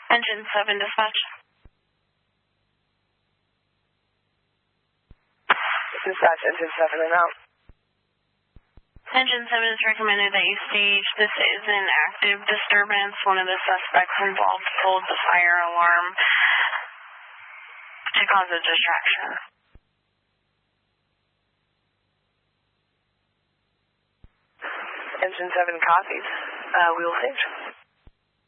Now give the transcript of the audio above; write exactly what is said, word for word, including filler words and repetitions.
Engine seven dispatch. Dispatch, engine seven and out. Engine seven is recommended that you stage. This is an active disturbance. One of the suspects involved pulled the fire alarm to cause a distraction. Engine seven copies. Uh, we will stage.